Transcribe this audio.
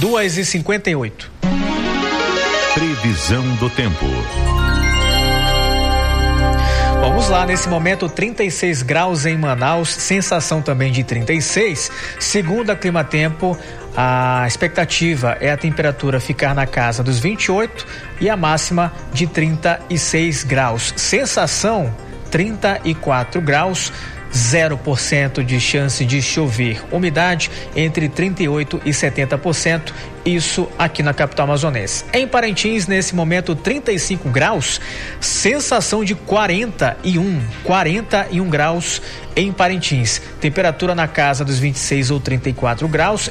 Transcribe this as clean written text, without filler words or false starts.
2h58. Previsão do tempo. Vamos lá, nesse momento 36 graus em Manaus, sensação também de 36. Segundo a Climatempo, a expectativa é a temperatura ficar na casa dos 28 e a máxima de 36 graus. Sensação 34 graus. 0% de chance de chover, umidade entre 38% e 70%, isso aqui na capital amazonense. Em Parintins, nesse momento 35 graus, sensação de 41 graus em Parintins, temperatura na casa dos 26 ou 34 graus.